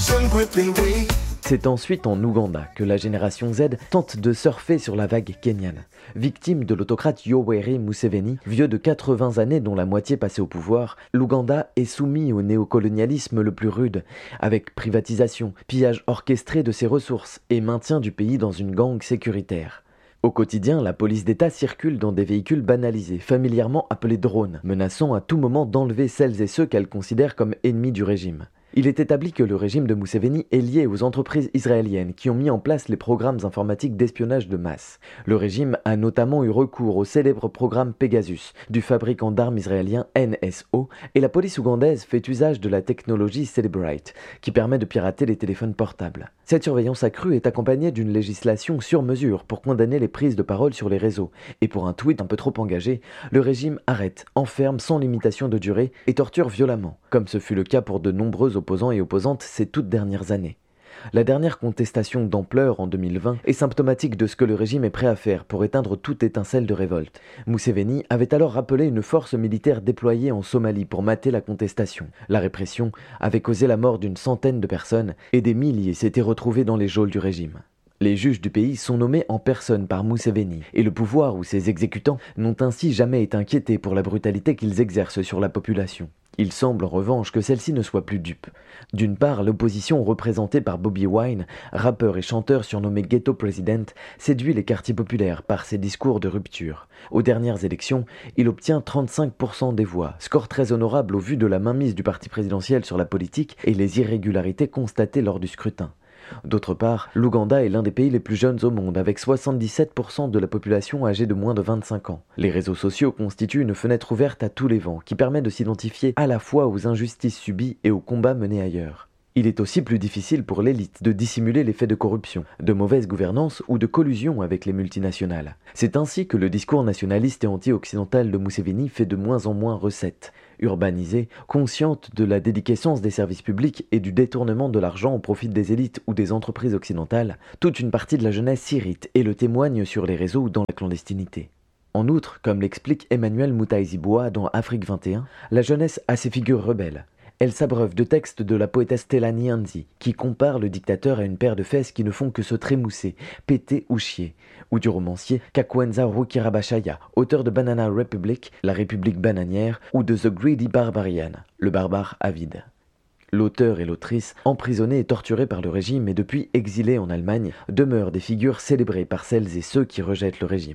C'est ensuite en Ouganda que la génération Z tente de surfer sur la vague kenyane. Victime de l'autocrate Yoweri Museveni, vieux de 80 années dont la moitié passée au pouvoir, l'Ouganda est soumis au néocolonialisme le plus rude, avec privatisation, pillage orchestré de ses ressources et maintien du pays dans une gangue sécuritaire. Au quotidien, la police d'État circule dans des véhicules banalisés, familièrement appelés drones, menaçant à tout moment d'enlever celles et ceux qu'elle considère comme ennemis du régime. Il est établi que le régime de Museveni est lié aux entreprises israéliennes qui ont mis en place les programmes informatiques d'espionnage de masse. Le régime a notamment eu recours au célèbre programme Pegasus du fabricant d'armes israélien NSO, et la police ougandaise fait usage de la technologie Celebrite qui permet de pirater les téléphones portables. Cette surveillance accrue est accompagnée d'une législation sur mesure pour condamner les prises de parole sur les réseaux, et pour un tweet un peu trop engagé, le régime arrête, enferme sans limitation de durée et torture violemment, comme ce fut le cas pour de nombreux opposants et opposantes ces toutes dernières années. La dernière contestation d'ampleur en 2020 est symptomatique de ce que le régime est prêt à faire pour éteindre toute étincelle de révolte. Museveni avait alors rappelé une force militaire déployée en Somalie pour mater la contestation. La répression avait causé la mort d'une centaine de personnes et des milliers s'étaient retrouvés dans les geôles du régime. Les juges du pays sont nommés en personne par Museveni, et le pouvoir ou ses exécutants n'ont ainsi jamais été inquiétés pour la brutalité qu'ils exercent sur la population. Il semble en revanche que celle-ci ne soit plus dupe. D'une part, l'opposition représentée par Bobi Wine, rappeur et chanteur surnommé Ghetto President, séduit les quartiers populaires par ses discours de rupture. Aux dernières élections, il obtient 35% des voix, score très honorable au vu de la mainmise du parti présidentiel sur la politique et les irrégularités constatées lors du scrutin. D'autre part, l'Ouganda est l'un des pays les plus jeunes au monde, avec 77% de la population âgée de moins de 25 ans. Les réseaux sociaux constituent une fenêtre ouverte à tous les vents, qui permet de s'identifier à la fois aux injustices subies et aux combats menés ailleurs. Il est aussi plus difficile pour l'élite de dissimuler les faits de corruption, de mauvaise gouvernance ou de collusion avec les multinationales. C'est ainsi que le discours nationaliste et anti-occidental de Museveni fait de moins en moins recette. Urbanisée, consciente de la déliquescence des services publics et du détournement de l'argent au profit des élites ou des entreprises occidentales, toute une partie de la jeunesse s'irrite et le témoigne sur les réseaux ou dans la clandestinité. En outre, comme l'explique Emmanuel Mutai-Ziboua dans Afrique 21, la jeunesse a ses figures rebelles. Elle s'abreuve de textes de la poétesse Stella Nyanzi, qui compare le dictateur à une paire de fesses qui ne font que se trémousser, péter ou chier, ou du romancier Kakwenza Rukirabashaya, auteur de Banana Republic, la République bananière, ou de The Greedy Barbarian, le barbare avide. L'auteur et l'autrice, emprisonnés et torturés par le régime et depuis exilés en Allemagne, demeurent des figures célébrées par celles et ceux qui rejettent le régime.